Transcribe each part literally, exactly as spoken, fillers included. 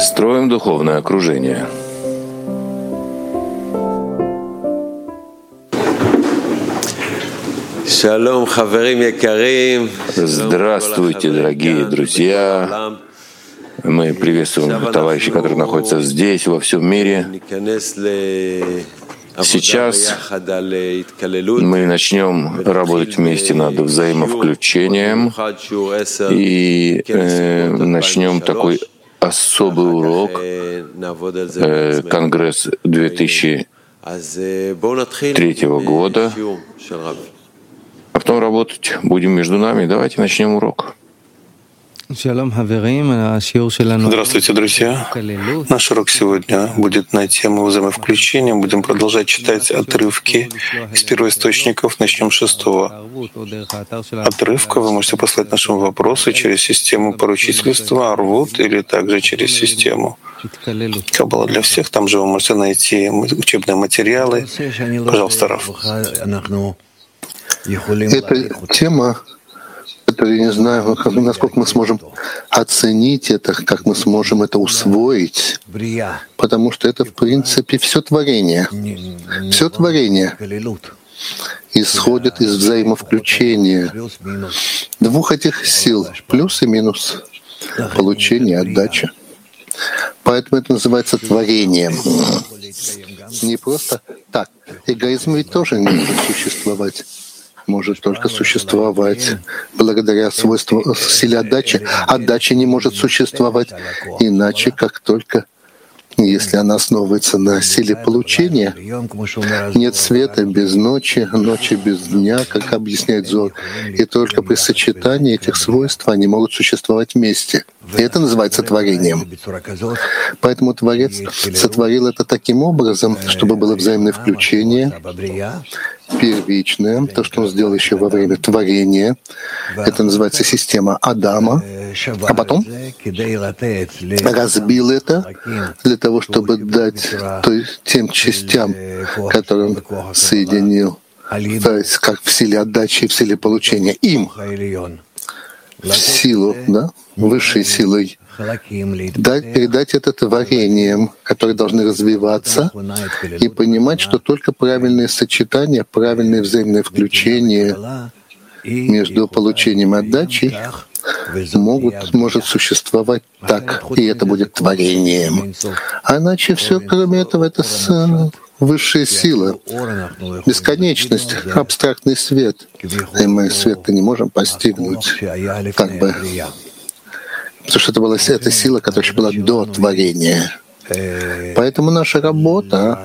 Строим духовное окружение. Здравствуйте, дорогие друзья! Мы приветствуем товарищей, которые находятся здесь, во всем мире. Сейчас мы начнем работать вместе над взаимовключением и э, начнем такой особый урок, э, Конгресс две тысячи третьего года, а потом работать будем между нами. Давайте начнем урок. Здравствуйте, друзья. Наш урок сегодня будет на тему взаимовключения. Будем продолжать читать отрывки из первоисточников. Начнем с шестого отрывка. Вы можете послать наши вопросы через систему поручительства, Арвут, или также через систему Каббала для всех. Там же вы можете найти учебные материалы. Пожалуйста, Раф. Эта тема, я не знаю, как, насколько мы сможем оценить это, как мы сможем это усвоить, потому что это, в принципе, все творение. Все творение исходит из взаимовключения двух этих сил, плюс и минус, получение, отдача. Поэтому это называется творением. Не просто так. Эгоизм ведь тоже не может существовать. Может только существовать благодаря свойству силе отдачи. Отдача не может существовать иначе, как только если она основывается на силе получения. Нет света без ночи, ночи без дня, как объясняет Зор. И только при сочетании этих свойств они могут существовать вместе. И это называется творением. Поэтому Творец сотворил это таким образом, чтобы было взаимное включение, первичное, то, что он сделал еще во время творения. Это называется система Адама. А потом разбил это для того, чтобы дать тем частям, которые он соединил, то есть как в силе отдачи и в силе получения, им в силу, да, высшей силой, дать, передать это творениям, которые должны развиваться, и понимать, что только правильное сочетание, правильное взаимное включение между получением и отдачей могут, может существовать так, и это будет творением. А иначе все, кроме этого, это с, высшая сила, бесконечность, абстрактный свет. И мы свет-то не можем постигнуть, как бы, потому что это была эта сила, которая еще была до творения. Поэтому наша работа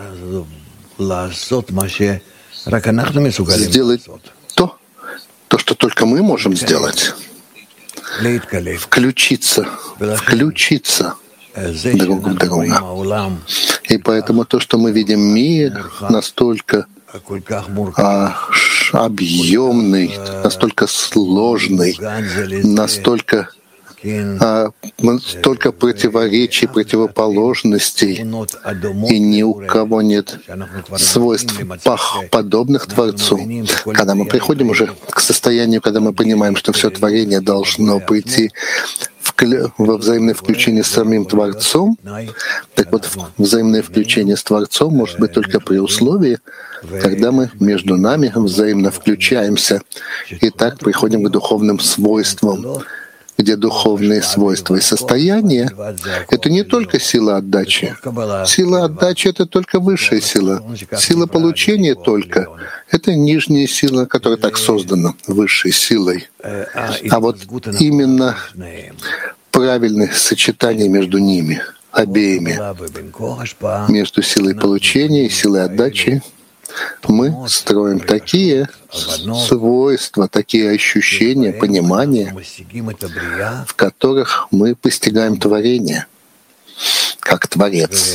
сделать то, то, что только мы можем сделать. Включиться, включиться друг в друга. И поэтому то, что мы видим мир, настолько а, объемный, настолько сложный, настолько а, столько противоречий, противоположностей, и ни у кого нет свойств подобных Творцу. Когда мы приходим уже к состоянию, когда мы понимаем, что все творение должно прийти во взаимное включение с самим Творцом, так вот, взаимное включение с Творцом может быть только при условии, когда мы между нами взаимно включаемся и так приходим к духовным свойствам, где духовные свойства и состояния — это не только сила отдачи. Сила отдачи — это только высшая сила. Сила получения только — это нижняя сила, которая так создана высшей силой. А вот именно правильное сочетание между ними, обеими, между силой получения и силой отдачи, мы строим такие свойства, такие ощущения, понимания, в которых мы постигаем творение, как Творец.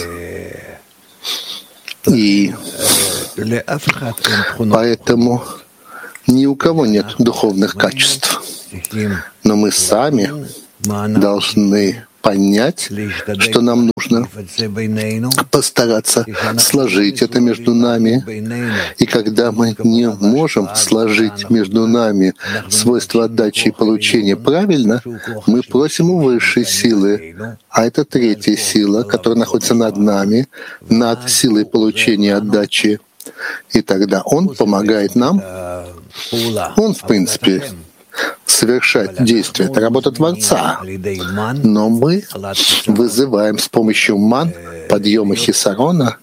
И поэтому ни у кого нет духовных качеств. Но мы сами должны понять, что нам нужно постараться сложить это между нами. И когда мы не можем сложить между нами свойства отдачи и получения правильно, мы просим у высшей силы, а это третья сила, которая находится над нами, над силой получения отдачи. И тогда Он помогает нам. Он, в принципе, совершать действие — это работа Творца. Но мы вызываем с помощью ман, подъема хисарона,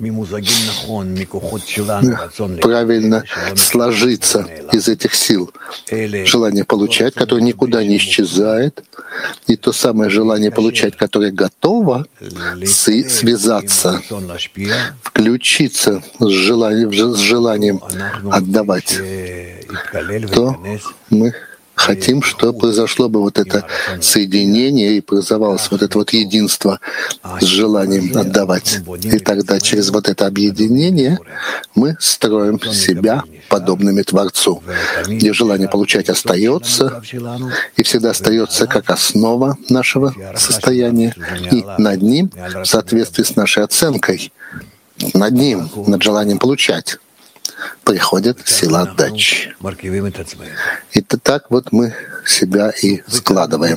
правильно сложиться из этих сил. Желание получать, которое никуда не исчезает, и то самое желание получать, которое готово связаться, включиться с желанием, с желанием отдавать, то мы хотим, чтобы произошло бы вот это соединение и образовалось вот это вот единство с желанием отдавать. И тогда через вот это объединение мы строим себя подобными Творцу, где желание получать остается и всегда остается как основа нашего состояния, и над ним, в соответствии с нашей оценкой, над ним, над желанием получать, приходит сила отдачи. И так вот мы себя и складываем.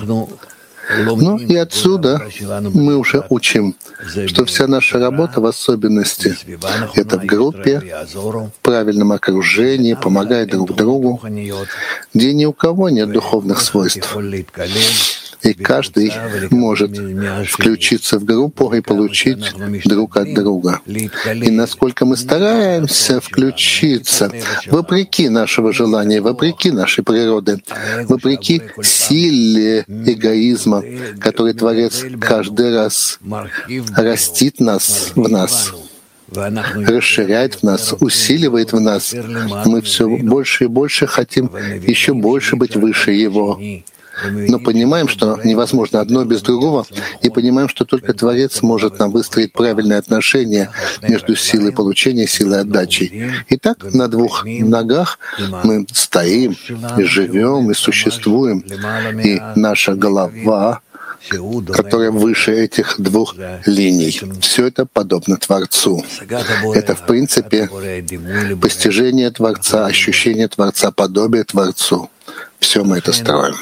Ну и отсюда мы уже учим, что вся наша работа, в особенности, это в группе, в правильном окружении, помогая друг другу, где ни у кого нет духовных свойств. И каждый может включиться в группу и получить друг от друга. И насколько мы стараемся включиться, вопреки нашего желания, вопреки нашей природы, вопреки силе эгоизма, который Творец каждый раз растит нас в нас, расширяет в нас, усиливает в нас, мы все больше и больше хотим еще больше быть выше Его. Но понимаем, что невозможно одно без другого, и понимаем, что только Творец может нам выстроить правильные отношения между силой получения и силой отдачи. И так на двух ногах мы стоим, и живем, и существуем, и наша голова, которая выше этих двух линий. Все это подобно Творцу. Это, в принципе, постижение Творца, ощущение Творца, подобие Творцу. Все мы это строим.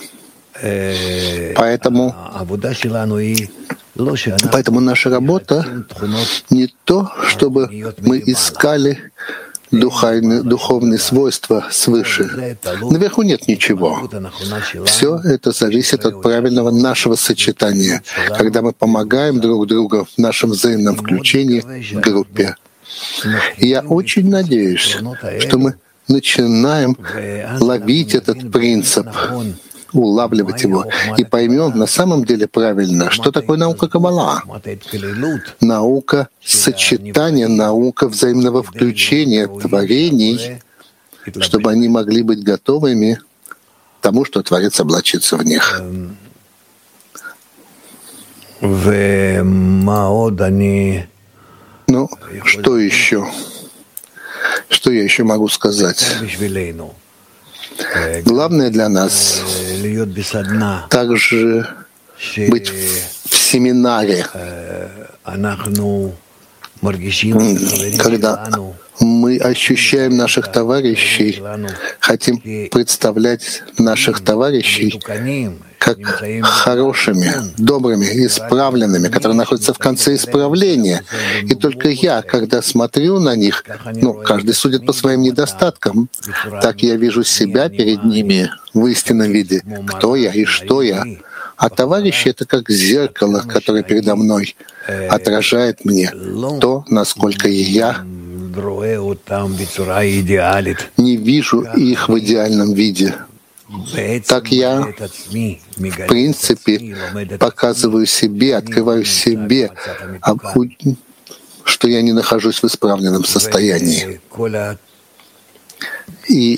Поэтому, поэтому наша работа не то, чтобы мы искали духовные, духовные свойства свыше. Наверху нет ничего. Все это зависит от правильного нашего сочетания, когда мы помогаем друг другу в нашем взаимном включении в группе. И я очень надеюсь, что мы начинаем ловить этот принцип, улавливать его, и поймем на самом деле правильно, что такое наука Каббала. Наука сочетания, наука взаимного включения творений, чтобы они могли быть готовыми к тому, что Творец облачится в них. Ну, что еще? Что я еще могу сказать? Главное для нас также быть в семинаре, когда мы ощущаем наших товарищей, хотим представлять наших товарищей как хорошими, добрыми, исправленными, которые находятся в конце исправления. И только я, когда смотрю на них, ну, каждый судит по своим недостаткам, так я вижу себя перед ними в истинном виде, кто я и что я. А товарищи — это как зеркало, которое передо мной отражает мне то, насколько я не вижу их в идеальном виде. Так я, в принципе, показываю себе, открываю себе, что я не нахожусь в исправленном состоянии. И,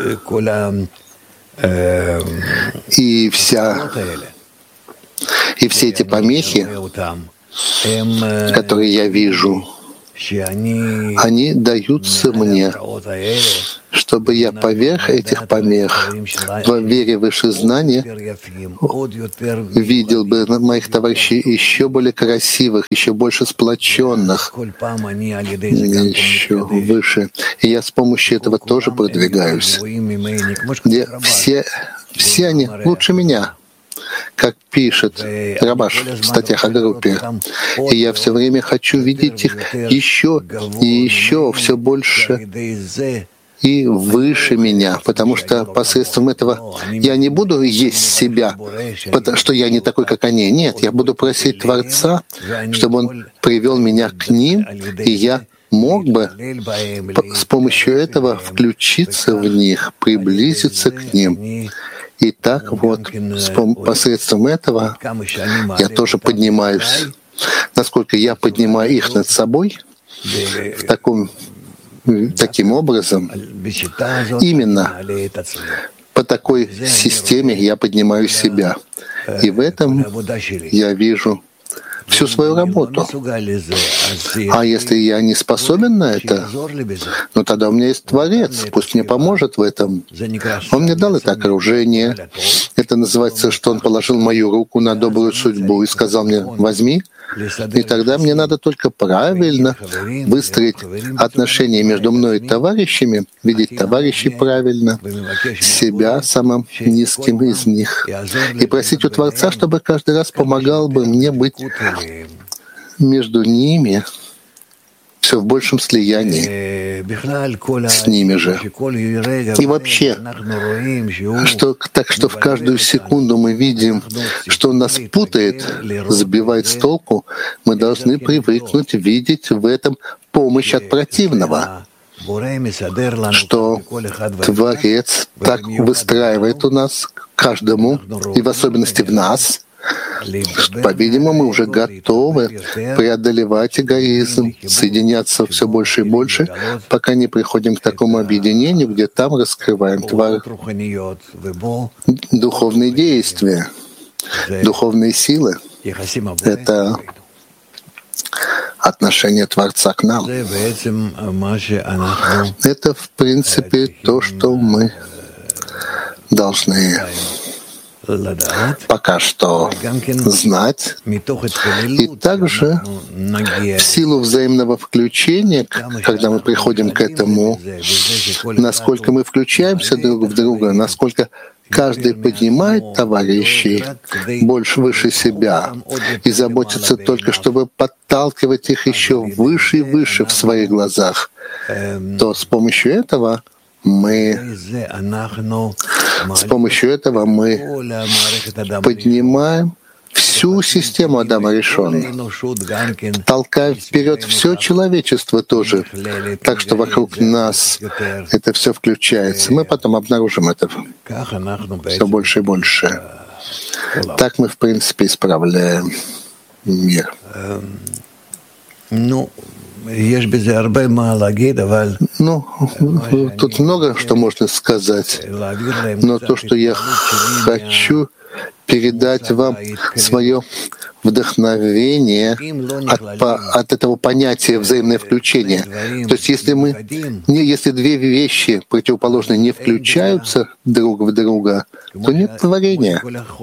и вся, и все эти помехи, которые я вижу, они даются мне, чтобы я поверх этих помех, в вере выше знания, видел бы моих товарищей еще более красивых, еще больше сплоченных, еще выше. И я с помощью этого тоже продвигаюсь. Где все, все они лучше меня, как пишет Рабаш в статьях о группе. И я все время хочу видеть их еще и еще, все больше и выше меня, потому что посредством этого я не буду есть себя, потому что я не такой, как они. Нет, я буду просить Творца, чтобы Он привел меня к ним, и я мог бы с помощью этого включиться в них, приблизиться к ним. И так вот, посредством этого я тоже поднимаюсь. Насколько я поднимаю их над собой, в таком, таким образом, именно по такой системе я поднимаю себя. И в этом я вижу всю свою работу. А если я не способен на это, ну тогда у меня есть Творец, пусть мне поможет в этом. Он мне дал это окружение. Это называется, что Он положил мою руку на добрую судьбу и сказал мне: возьми. И тогда мне надо только правильно выстроить отношения между мной и товарищами, видеть товарищей правильно, себя самым низким из них, и просить у Творца, чтобы каждый раз помогал бы мне быть между ними все в большем слиянии с ними же. И вообще, что, так что в каждую секунду мы видим, что Он нас путает, сбивает с толку, мы должны привыкнуть видеть в этом помощь от противного, что Творец так выстраивает у нас каждому, и в особенности в нас, по-видимому, мы уже готовы преодолевать эгоизм, соединяться все больше и больше, пока не приходим к такому объединению, где там раскрываем твар... духовные действия, духовные силы. Это отношение Творца к нам. Это, в принципе, то, что мы должны пока что знать, и также в силу взаимного включения, когда мы приходим к этому, насколько мы включаемся друг в друга, насколько каждый поднимает товарищей больше выше себя и заботится только, чтобы подталкивать их еще выше и выше в своих глазах, то с помощью этого мы с помощью этого мы поднимаем всю систему Адама Ришон, толкаем вперед все человечество тоже, так что вокруг нас это все включается. Мы потом обнаружим это все больше и больше. Так мы, в принципе, исправляем мир. Ну, тут много что можно сказать, но то, что я хочу передать вам свое вдохновение от, по, от этого понятия взаимное включение. То есть если мы, не, если две вещи противоположные не включаются друг в друга, то нет творения.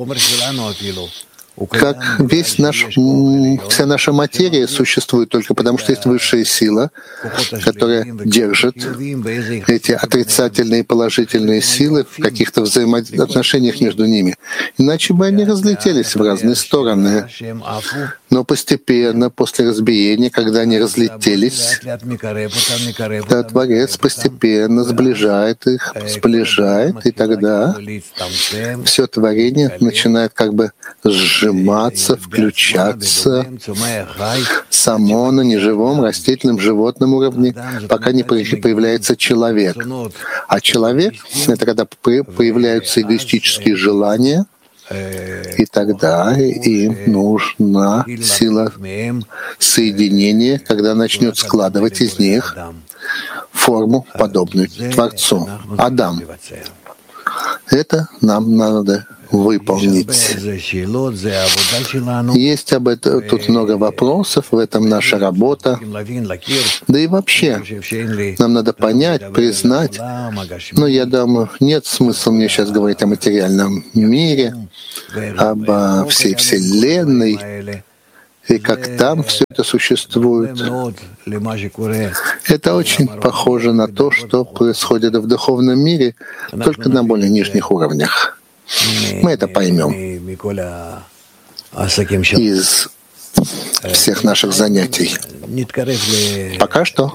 Как весь наш, вся наша материя существует только потому, что есть высшая сила, которая держит эти отрицательные и положительные силы в каких-то взаимоотношениях между ними. Иначе бы они разлетелись в разные стороны. Но постепенно, после разбиения, когда они разлетелись, то Творец постепенно сближает их, сближает, и тогда все творение начинает как бы сжиматься, включаться само на неживом, растительном, животном уровне, пока не появляется человек. А человек — это когда появляются эгоистические желания, и тогда им нужна сила соединения, когда начнет складывать из них форму, подобную Творцу. Адам. Это нам надо выполнить. Есть об этом тут много вопросов, в этом наша работа. Да и вообще, нам надо понять, признать, но я думаю, нет смысла мне сейчас говорить о материальном мире, об всей Вселенной, и как там все это существует. Это очень похоже на то, что происходит в духовном мире, только на более нижних уровнях. Мы это поймем из всех наших занятий. Пока что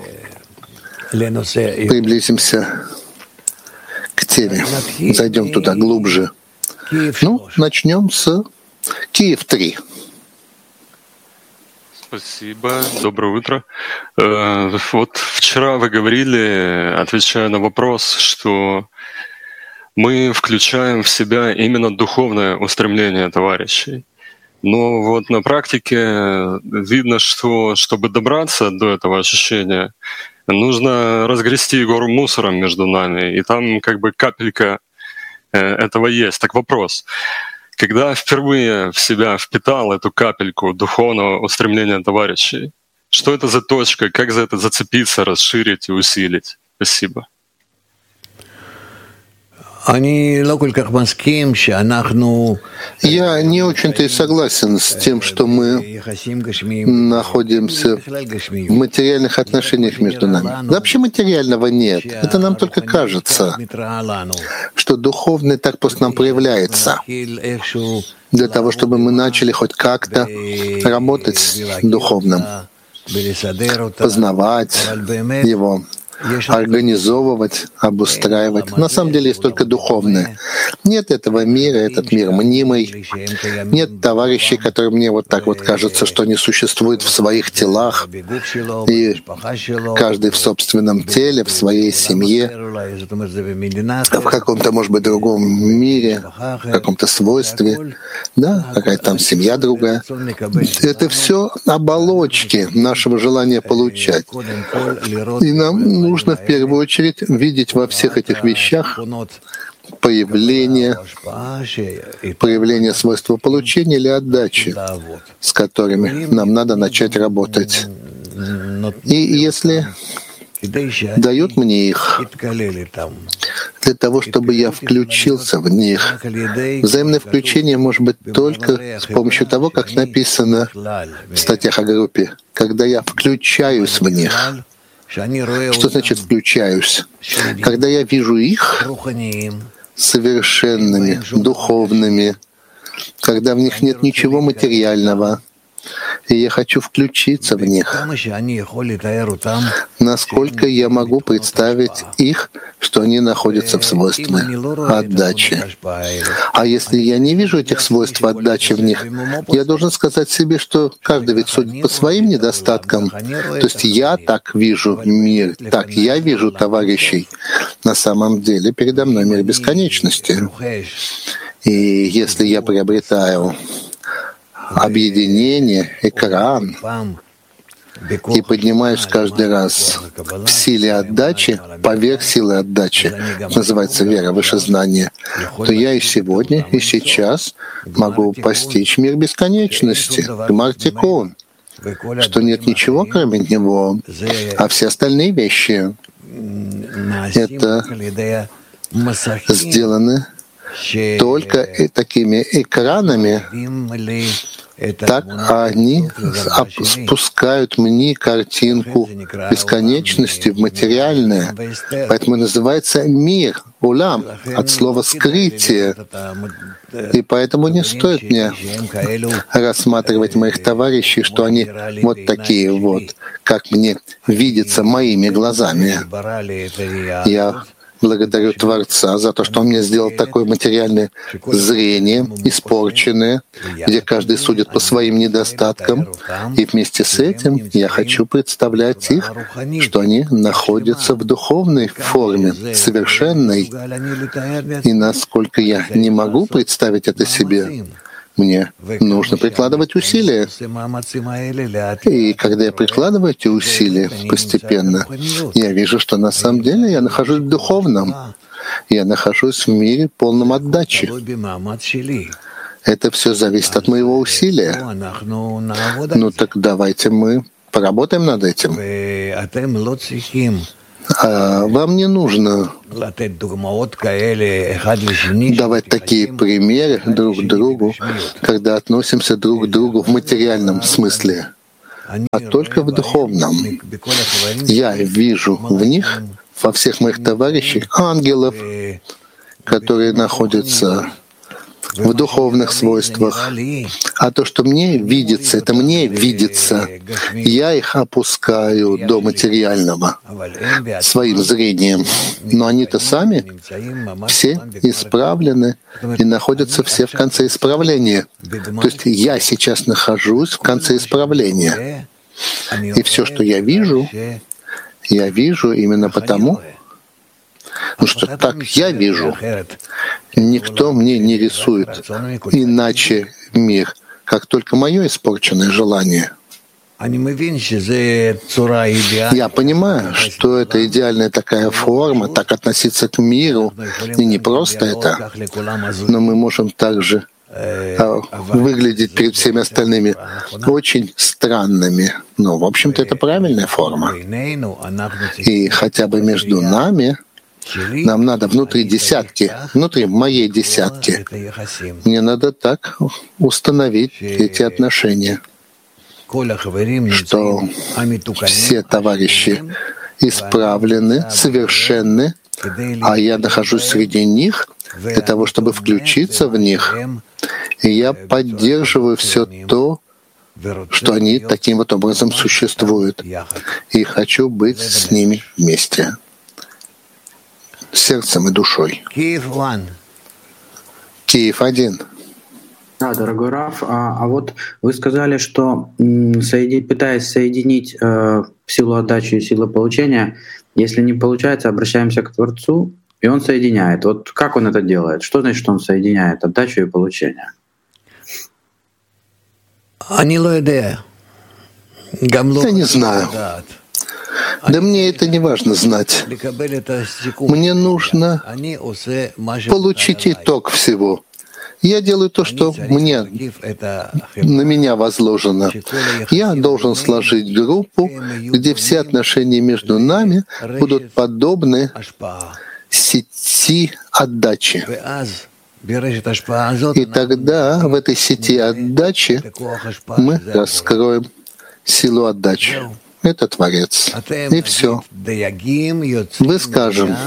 приблизимся к теме, зайдем туда глубже. Ну, начнем с Киев три. Спасибо. Доброе утро. Вот вчера вы говорили, отвечая на вопрос, что мы включаем в себя именно духовное устремление товарищей. Но вот на практике видно, что чтобы добраться до этого ощущения, нужно разгрести гору мусора между нами, и там как бы капелька этого есть. Так вопрос. Когда впервые в себя впитал эту капельку духовного устремления товарищей, что это за точка, как за это зацепиться, расширить и усилить? Спасибо. Я не очень-то и согласен с тем, что мы находимся в материальных отношениях между нами. Вообще материального нет. Это нам только кажется, что духовный так просто нам проявляется, для того, чтобы мы начали хоть как-то работать с духовным, познавать его, организовывать, обустраивать. На самом деле есть только духовное. Нет этого мира, этот мир мнимый. Нет товарищей, которые мне вот так вот кажется, что они существуют в своих телах, и каждый в собственном теле, в своей семье, в каком-то, может быть, другом мире, в каком-то свойстве. Да, какая-то там семья другая. Это все оболочки нашего желания получать. И нам нужно в первую очередь видеть во всех этих вещах появление, проявление свойства получения или отдачи, с которыми нам надо начать работать. И если дают мне их для того, чтобы я включился в них. Взаимное включение может быть только с помощью того, как написано в статьях о группе, когда я включаюсь в них. Что значит «включаюсь»? Когда я вижу их совершенными, духовными, когда в них нет ничего материального, и я хочу включиться в них. Насколько я могу представить их, что они находятся в свойстве отдачи. А если я не вижу этих свойств отдачи в них, я должен сказать себе, что каждый ведь судит по своим недостаткам. То есть я так вижу мир, так я вижу товарищей. На самом деле передо мной мир бесконечности. И если я приобретаю объединение, экран, и поднимаюсь каждый раз в силе отдачи, поверх силы отдачи, называется вера, выше знания, то я и сегодня, и сейчас могу постичь мир бесконечности, Гмар-Тикун, что нет ничего, кроме него, а все остальные вещи — это сделаны только такими экранами. Так они спускают мне картинку бесконечности в материальное. Поэтому называется мир, улам, от слова «скрытие». И поэтому не стоит мне рассматривать моих товарищей, что они вот такие вот, как мне видится моими глазами. Я благодарю Творца за то, что Он мне сделал такое материальное зрение, испорченное, где каждый судит по своим недостаткам. И вместе с этим я хочу представлять их, что они находятся в духовной форме, совершенной. И насколько я не могу представить это себе, мне нужно прикладывать усилия. И когда я прикладываю эти усилия постепенно, я вижу, что на самом деле я нахожусь в духовном. Я нахожусь в мире полном отдачи. Это все зависит от моего усилия. Ну так давайте мы поработаем над этим. А вам не нужно давать такие примеры друг другу, когда относимся друг к другу в материальном смысле, а только в духовном. Я вижу в них, во всех моих товарищей, ангелов, которые находятся в духовных свойствах. А то, что мне видится, это мне видится. Я их опускаю до материального своим зрением. Но они-то сами все исправлены и находятся все в конце исправления. То есть я сейчас нахожусь в конце исправления. И все, что я вижу, я вижу именно потому, ну что так я вижу. Никто мне не рисует иначе мир, как только мое испорченное желание. Я понимаю, что это идеальная такая форма, так относиться к миру, и не просто это, но мы можем также выглядеть перед всеми остальными очень странными. Но, в общем-то, это правильная форма. И хотя бы между нами нам надо внутри десятки, внутри моей десятки, мне надо так установить эти отношения, что все товарищи исправлены, совершенны, а я нахожусь среди них для того, чтобы включиться в них, и я поддерживаю все то, что они таким вот образом существуют, и хочу быть с ними вместе. Сердцем и душой. Киев один. Да, дорогой Рав, а, а вот вы сказали, что соеди, пытаясь соединить э, силу отдачи и силу получения, если не получается, обращаемся к Творцу, и Он соединяет. Вот как Он это делает? Что значит, что Он соединяет отдачу и получение? Я не знаю. Да мне это не важно знать. Мне нужно получить итог всего. Я делаю то, что мне, на меня возложено. Я должен сложить группу, где все отношения между нами будут подобны сети отдачи. И тогда в этой сети отдачи мы раскроем силу отдачи. Это Творец. И все. Вы скажем,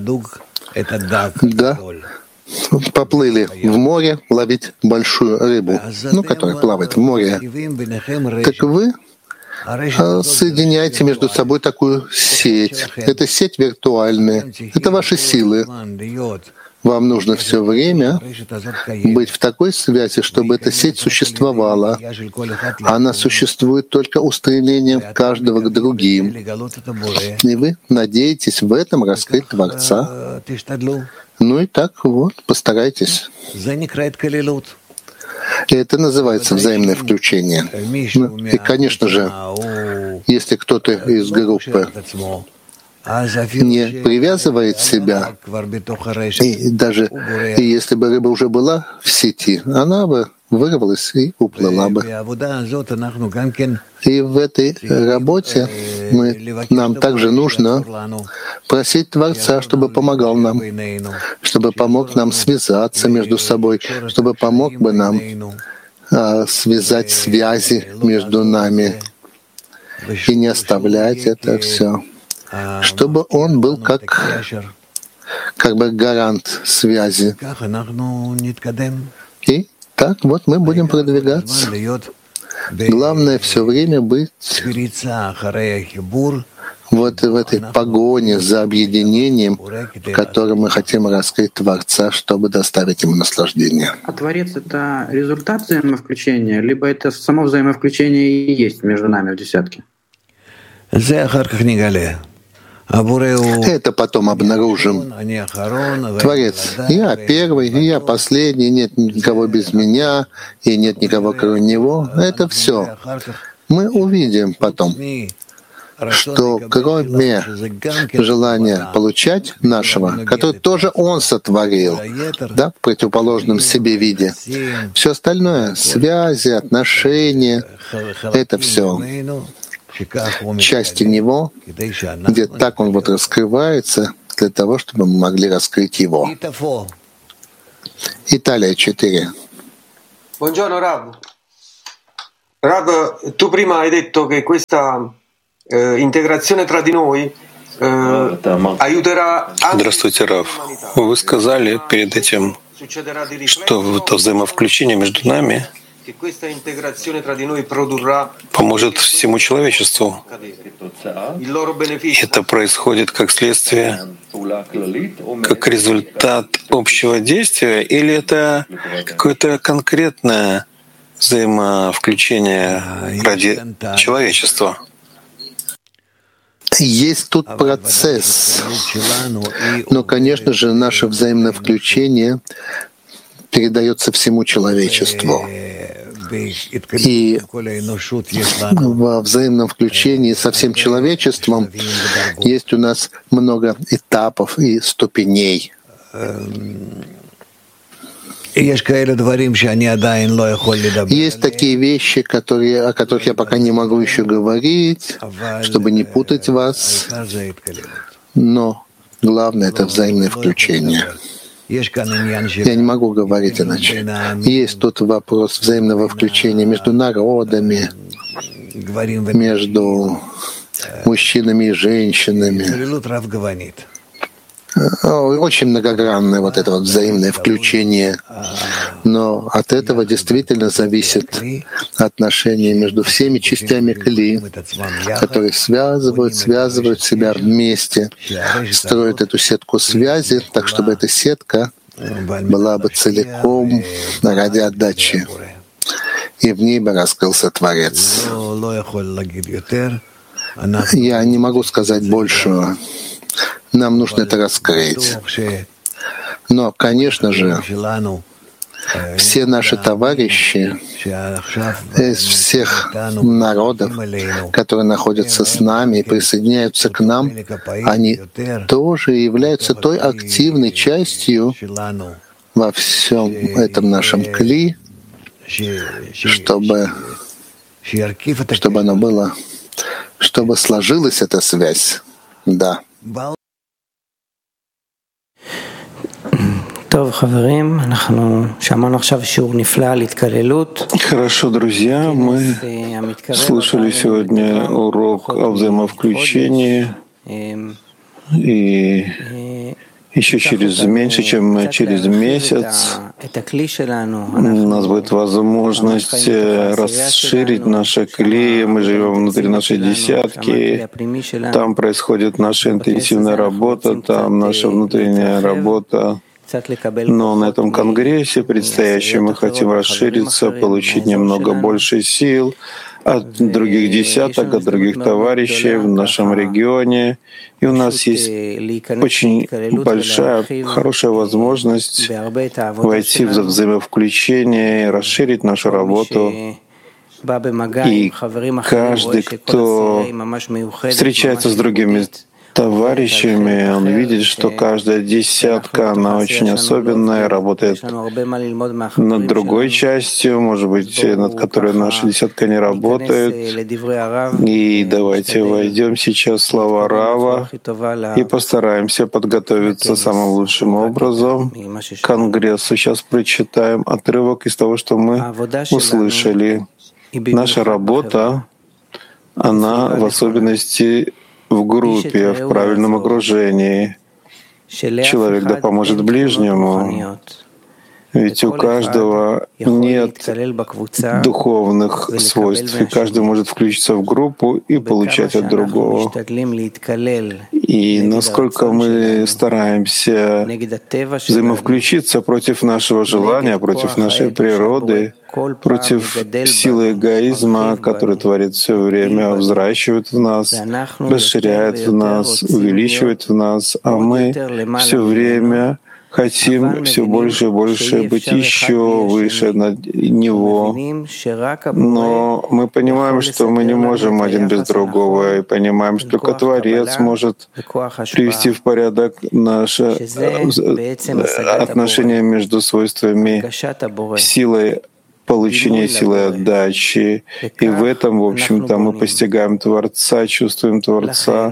да, поплыли в море ловить большую рыбу, ну, которая плавает в море. Так вы соединяете между собой такую сеть. Это сеть виртуальная. Это ваши силы. Вам нужно все время быть в такой связи, чтобы эта сеть существовала. Она существует только устремлением каждого к другим. И вы надеетесь в этом раскрыть Творца. Ну и так вот, постарайтесь. И это называется взаимное включение. Ну, и, конечно же, если кто-то из группы не привязывает себя, и даже и если бы рыба уже была в сети, она бы вырвалась и уплыла бы. И в этой работе мы, нам также нужно просить Творца, чтобы помогал нам, чтобы помог нам связаться между собой, чтобы помог бы нам а, связать связи между нами и не оставлять это все. Чтобы он был как, как бы гарант связи. И так вот мы будем продвигаться. Главное все время быть вот в этой погоне за объединением, в котором мы хотим раскрыть Творца, чтобы доставить ему наслаждение. А Творец — это результат взаимовключения, либо это само взаимовключение и есть между нами в десятке? Это потом обнаружим. Творец, я первый, и я последний, нет никого без меня, и нет никого кроме него. Это все. Мы увидим потом. что кроме желания получать нашего, которое тоже Он сотворил, да, в противоположном себе виде, все остальное, связи, отношения, это все части Него, где так Он вот раскрывается, для того, чтобы мы могли раскрыть Его. Италия, четыре. Buongiorno Rav. Rav, tu prima hai detto che questa eh, integrazione tra di noi eh, aiuterà. Здравствуйте, Рав. Вы сказали перед этим, что это взаимовключение между нами поможет всему человечеству. Это происходит как следствие, как результат общего действия, или это какое-то конкретное взаимовключение ради человечества? Есть тут процесс, но, конечно же, наше взаимное включение передается всему человечеству. И во взаимном включении со всем человечеством есть у нас много этапов и ступеней. Есть такие вещи, которые, о которых я пока не могу еще говорить, чтобы не путать вас, но главное — это взаимное включение. Я не могу говорить иначе. Есть тут вопрос взаимного включения между народами, между мужчинами и женщинами. Очень многогранное вот это вот взаимное включение. Но от этого действительно зависит отношение между всеми частями кли, которые связывают, связывают себя вместе, строят эту сетку связи, так чтобы эта сетка была бы целиком ради отдачи. И в ней бы раскрылся Творец. Я не могу сказать большего. Нам нужно это раскрыть. Но, конечно же, все наши товарищи из всех народов, которые находятся с нами и присоединяются к нам, они тоже являются той активной частью во всем этом нашем кли, чтобы, чтобы оно было, чтобы сложилась эта связь. Да. Хорошо, друзья, мы слушали сегодня урок о взаимовключении, и еще через меньше, чем через месяц у нас будет возможность расширить наши кли. Мы живем внутри нашей десятки, там происходит наша интенсивная работа, там наша внутренняя работа. Но на этом конгрессе предстоящем мы хотим расшириться, получить немного больше сил от других десяток, от других товарищей в нашем регионе. И у нас есть очень большая, хорошая возможность войти в взаимовключение, расширить нашу работу. И каждый, кто встречается с другими товарищами, он видит, что каждая десятка, она очень особенная, работает над другой частью, может быть, над которой наша десятка не работает. И давайте войдем сейчас в слова Рава и постараемся подготовиться самым лучшим образом к конгрессу. Сейчас прочитаем отрывок из того, что мы услышали. Наша работа, она в особенности в группе, в правильном окружении. Человек да поможет ближнему. Ведь у каждого нет духовных свойств, и каждый может включиться в группу и получать от другого. И насколько мы стараемся взаимовключиться против нашего желания, против нашей природы, против силы эгоизма, который творит все время, взращивает в нас, расширяет в нас, увеличивает в нас, а мы все время хотим все больше и больше быть еще выше над Него. Но мы понимаем, что мы не можем один без другого, и понимаем, что только Творец может привести в порядок наши отношения между свойствами силой получения, силой отдачи. И в этом, в общем-то, мы постигаем Творца, чувствуем Творца,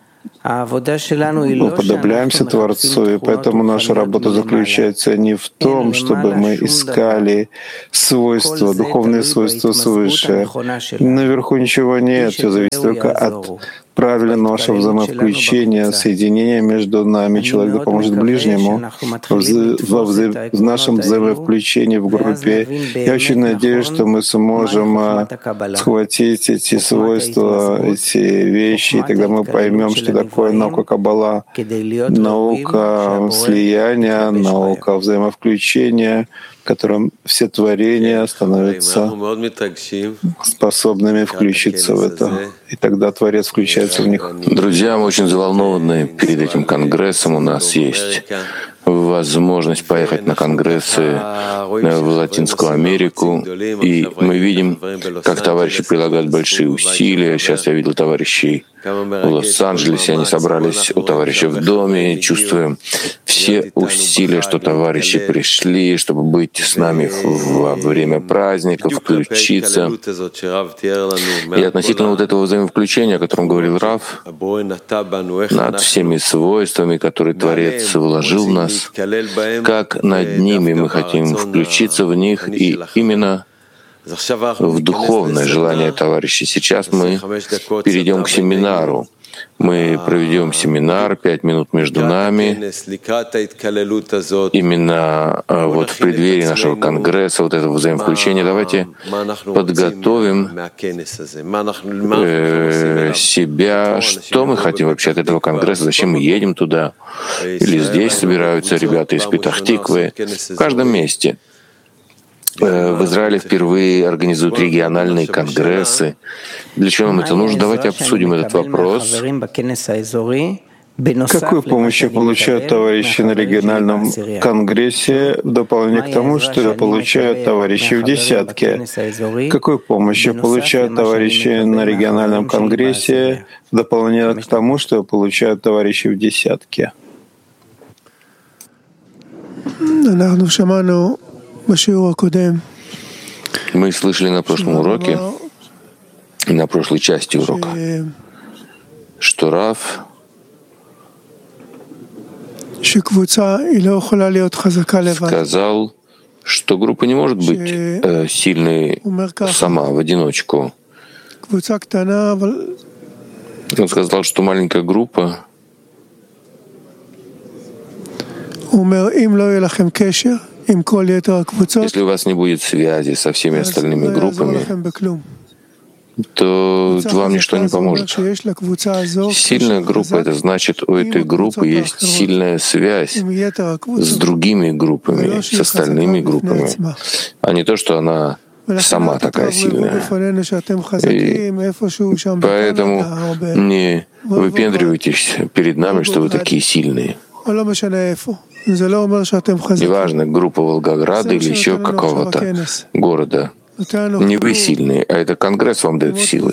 мы уподобляемся Творцу, и поэтому наша работа заключается не в том, чтобы мы искали свойства, духовные свойства свыше. Наверху ничего нет, все зависит только от правильного нашего взаимовключения, соединения между нами. Человек поможет ближнему во вза... в нашем взаимовключении в группе. Я очень надеюсь, что мы сможем схватить эти свойства, эти вещи, и тогда мы поймем, что такое наука Каббала, наука слияния, наука взаимовключения, в котором все творения становятся способными включиться в это. И тогда Творец включается в них. Друзья, мы очень взволнованы перед этим конгрессом. У нас есть возможность поехать на конгрессы в Латинскую Америку, и мы видим, как товарищи прилагают большие усилия. Сейчас я видел товарищей в Лос-Анджелесе, они собрались у товарища в доме, чувствуем все усилия, что товарищи пришли, чтобы быть с нами во время праздников, включиться. И относительно вот этого взаимовключения, о котором говорил Рав, над всеми свойствами, которые Творец вложил в нас, как над ними мы хотим включиться в них, и именно в духовное желание товарищей. Сейчас мы перейдем к семинару. Мы проведем семинар, пять минут между нами. Именно вот в преддверии нашего конгресса, вот этого взаимовключения, давайте подготовим э, себя, что мы хотим вообще от этого конгресса, зачем мы едем туда. Или здесь собираются ребята из Петах-Тиквы, в каждом месте. В Израиле впервые организуют региональные конгрессы. Для чего нам это нужно? Давайте обсудим этот вопрос. Какую помощь получают товарищи на региональном конгрессе в дополнение к тому, что получают товарищи в десятке? Какую помощь получают товарищи на региональном конгрессе в дополнение к тому, что получают товарищи в десятке? Мы слышали на прошлом уроке, на прошлой части урока, что Рав сказал, что группа не может быть э, сильной сама, в одиночку. Он сказал, что маленькая группа, если у вас не будет связи со всеми остальными группами, то вам ничто не поможет. Сильная группа — это значит, у этой группы есть сильная связь с другими группами, с остальными группами, а не то, что она сама такая сильная. И поэтому не выпендривайтесь перед нами, что вы такие сильные. Неважно, группа Волгограда или еще какого-то города. Не вы сильные, а это Конгресс вам дает силы.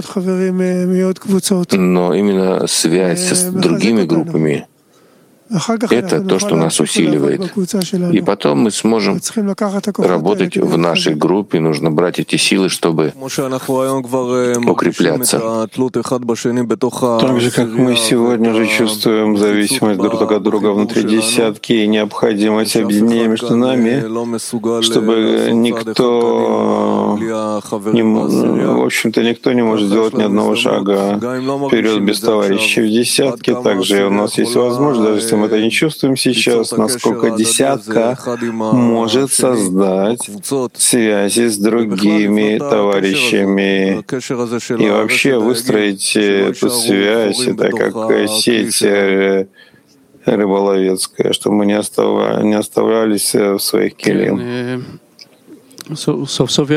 Но именно связь с другими группами — это то, что нас усиливает. И потом мы сможем работать в нашей группе. Нужно брать эти силы, чтобы укрепляться. Так же, как мы сегодня уже чувствуем зависимость друг от друга внутри десятки и необходимость объединения между нами, чтобы никто, не, в общем-то, никто не может сделать ни одного шага вперед без товарищей в десятке. Также у нас есть возможность, даже если мы это не чувствуем сейчас, насколько десятка может создать связи с другими товарищами и вообще выстроить эту связь, это как сеть рыболовецкая, чтобы мы не, оставля, не оставлялись в своих келим.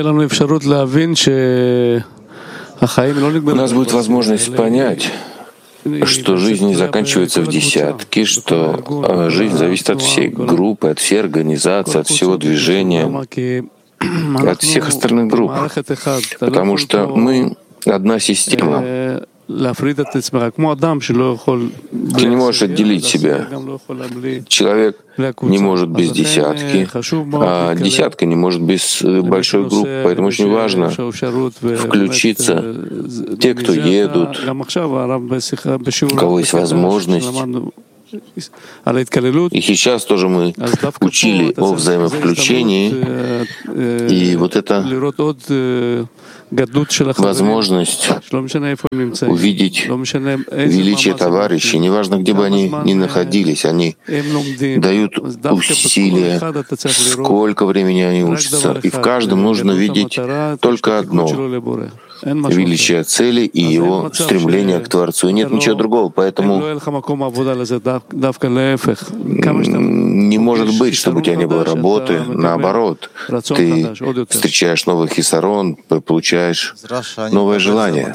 У нас будет возможность понять, что жизнь не заканчивается в десятке, что жизнь зависит от всей группы, от всей организации, от всего движения, от всех остальных групп, потому что мы одна система. Ты не можешь отделить себя. Человек не может без десятки, а десятка не может без большой группы. Поэтому очень важно включиться. Те, кто едут, у кого есть возможность. И сейчас тоже мы учили о взаимовключении, и вот это возможность увидеть величие товарищей, неважно, где бы они ни находились, они дают усилия, сколько времени они учатся, и в каждом нужно видеть только одно — величие цели и его стремление к Творцу. И нет ничего другого, поэтому не может быть, чтобы у тебя не было работы. Наоборот, ты встречаешь новый хисарон, получаешь новое желание.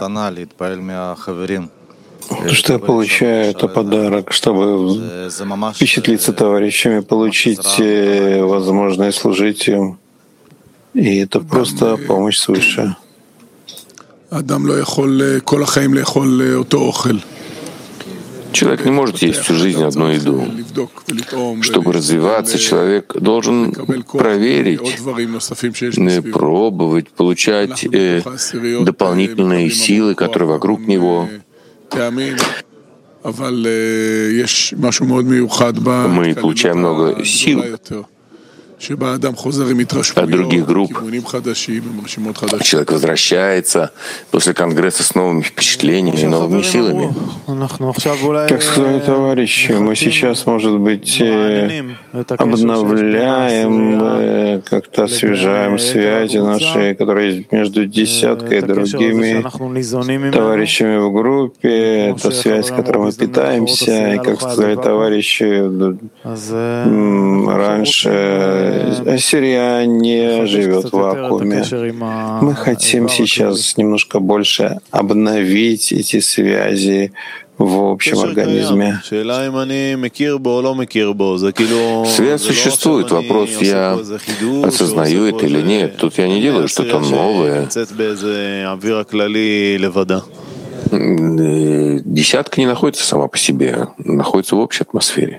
То, что я получаю, это подарок, чтобы впечатлиться товарищами, получить возможность служить им. И это просто помощь свыше. Человек не может есть всю жизнь одну еду. Чтобы развиваться, человек должен проверить, пробовать, получать э, дополнительные силы, которые вокруг него. Мы получаем много сил от других групп. Человек возвращается после конгресса с новыми впечатлениями и новыми силами. Как сказали товарищи, мы сейчас, может быть, обновляем, как-то освежаем связи наши, которые есть между десяткой и другими товарищами в группе. Это связь, которой мы питаемся. И, как сказали товарищи, раньше Ассирия не живет в вакууме. Мы хотим сейчас немножко больше обновить эти связи в общем организме. Связь существует. Вопрос, я осознаю это или нет. Тут я не делаю что-то новое. Десятка не находится сама по себе, находится в общей атмосфере.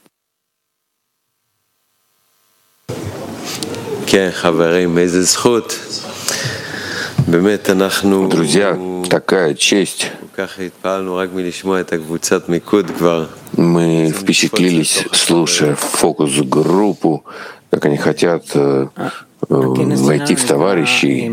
Друзья, такая честь. Мы впечатлились, слушая фокус-группу, как они хотят э, войти в товарищей.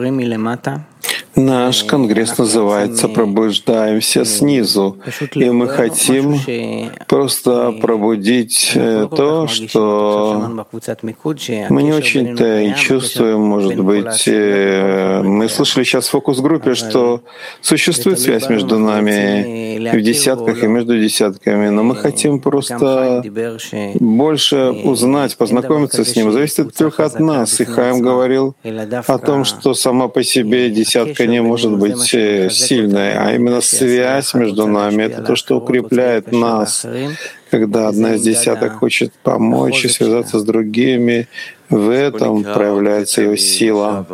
Наш конгресс называется «Пробуждаемся снизу», и мы хотим просто пробудить то, что мы не очень-то и чувствуем, может быть. Мы слышали сейчас в фокус-группе, что существует связь между нами в десятках и между десятками, но мы хотим просто больше узнать, познакомиться с ним. Зависит только от нас. И Хаим говорил о том, что сама по себе десятка не может быть сильной, а именно связь между нами — это то, что укрепляет нас. Когда одна из десяток хочет помочь и связаться с другими, в этом проявляется ее сила.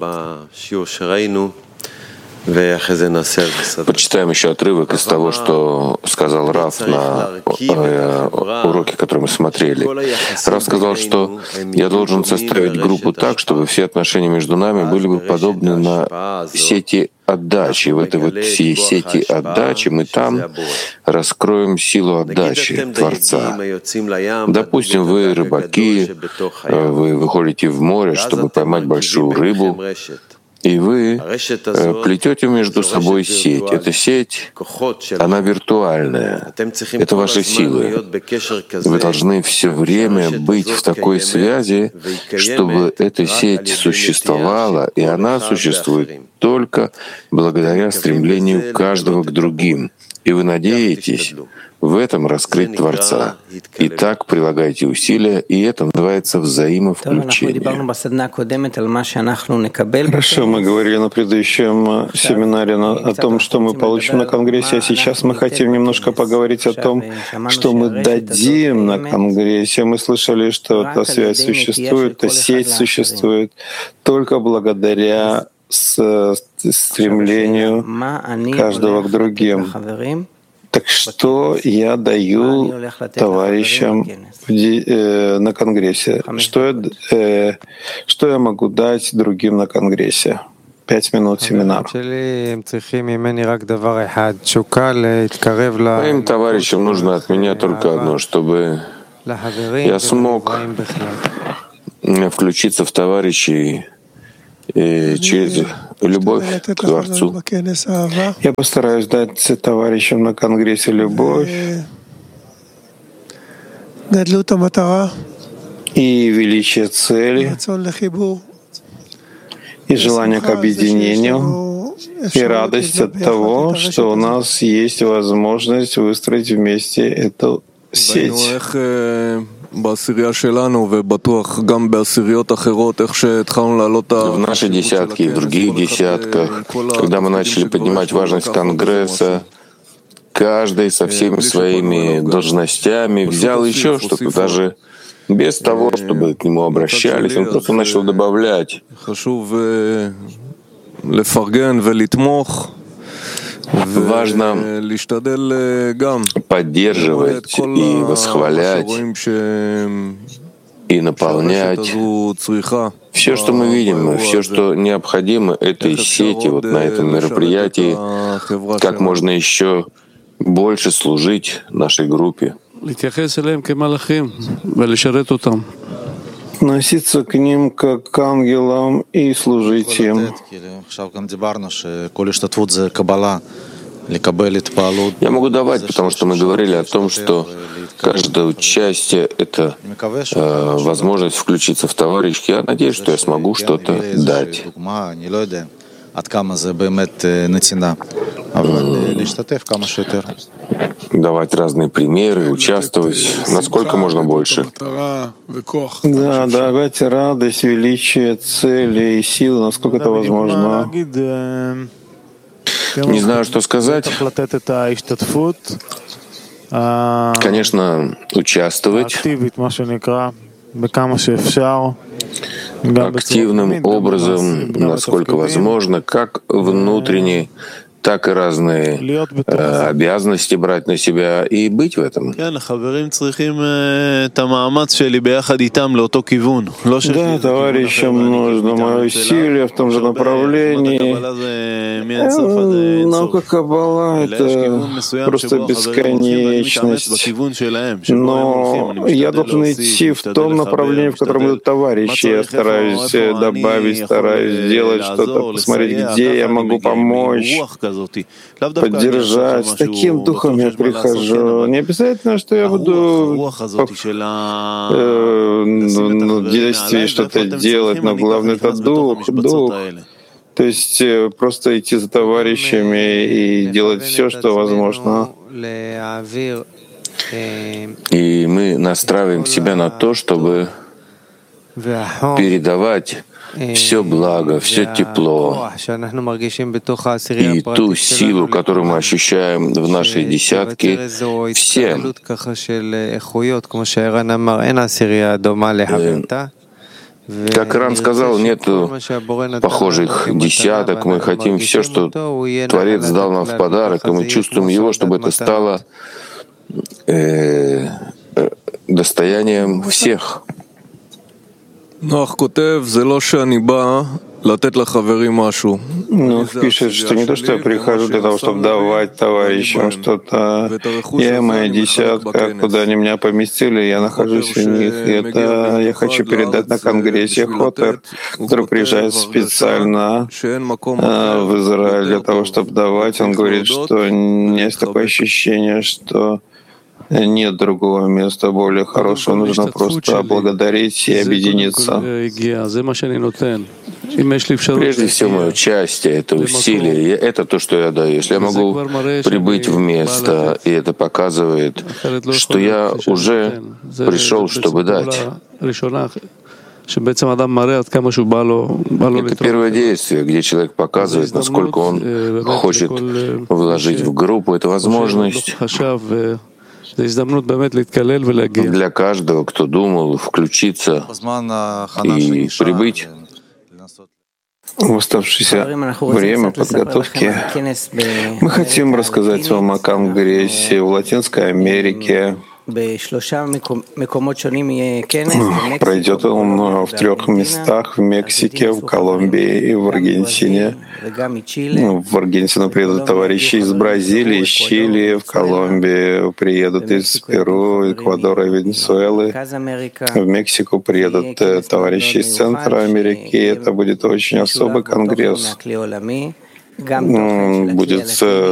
Почитаем еще отрывок из того, что сказал Рав на э, уроке, который мы смотрели. Рав сказал, что я должен составить группу так, чтобы все отношения между нами были бы подобны на сети отдачи. И в этой вот всей сети отдачи мы там раскроем силу отдачи Творца. Допустим, вы рыбаки, вы выходите в море, чтобы поймать большую рыбу, и вы плетете между собой сеть. Эта сеть, она виртуальная. Это ваши силы. Вы должны все время быть в такой связи, чтобы эта сеть существовала, и она существует только благодаря стремлению каждого к другим. И вы надеетесь, В этом раскрыть Творца. И так прилагайте усилия, и это называется взаимовключение. Хорошо, мы говорили на предыдущем семинаре о том, что мы получим на Конгрессе, а сейчас мы хотим немножко поговорить о том, что мы дадим на Конгрессе. Мы слышали, что та связь существует, та сеть существует только благодаря стремлению каждого к другим. Так что я даю товарищам э, на Конгрессе? Что я, э, что я могу дать другим на Конгрессе? Пять минут семинар. Моим товарищам нужно от меня только одно, чтобы я смог включиться в товарищей через любовь к Творцу. Я постараюсь дать товарищам на Конгрессе любовь и величие цели, и желание к объединению, и радость от того, что у нас есть возможность выстроить вместе эту сеть. В нашей десятке и в других десятках, когда мы начали поднимать важность Конгресса, каждый со всеми своими должностями взял еще что-то, даже без того, чтобы к нему обращались, он просто начал добавлять. Важно поддерживать и восхвалять, и наполнять все, что мы видим, все, что необходимо этой сети, вот на этом мероприятии, как можно еще больше служить нашей группе. Относиться к ним как к ангелам и служить им. Я могу давать, потому что мы говорили о том, что каждое участие — это э, возможность включиться в товарищ. Я надеюсь, что я смогу что-то дать. Давать разные примеры, участвовать, насколько можно больше. Да, давать радость, величие, цели и силы, насколько это возможно. Не знаю, что сказать. Конечно, участвовать активным образом, насколько возможно, как внутренне, так и разные э, обязанности брать на себя и быть в этом. Да, товарищам нужно мое усилие в том же направлении. Наука Каббала — это просто бесконечность. Но я должен идти в том направлении, в котором идут товарищи. Я стараюсь добавить, стараюсь сделать что-то, посмотреть, где я могу помочь, поддержать. С таким духом я прихожу. Не обязательно, что я буду э, ну, действие что-то делать, но главное — это дух, дух. То есть просто идти за товарищами и делать все, что возможно. И мы настраиваем себя на то, чтобы передавать все благо, все тепло и ту силу, которую мы ощущаем в нашей десятке, всем. Как Ран сказал, нету похожих десяток. Мы хотим все, что Творец дал нам в подарок, и мы чувствуем его, чтобы это стало э, достоянием всех. Ну, пишет, что не то, что я прихожу для того, чтобы давать товарищам что-то. Я и моя десятка, куда они меня поместили, я нахожусь в них. И это я хочу передать на Конгрессе Хотер, который приезжает специально в Израиль для того, чтобы давать. Он говорит, что есть такое ощущение, что Нет другого места более хорошего. Нужно просто благодарить и объединиться. Прежде всего, мое участие, это усилие, это то, что я даю. Если я могу прибыть в место, и это показывает, что я уже пришел, чтобы дать. Это первое действие, где человек показывает, насколько он хочет вложить в группу. Это возможность для каждого, кто думал, включиться и прибыть. В оставшееся время подготовки мы хотим рассказать вам о Конгрессе в Латинской Америке. Пройдет он в трех местах: в Мексике, в Колумбии и в Аргентине. В Аргентину приедут товарищи из Бразилии, из Чили, в Колумбии приедут из Перу, Эквадора и Венесуэлы. В Мексику приедут товарищи из Центра Америки. Это будет очень особый конгресс. Будет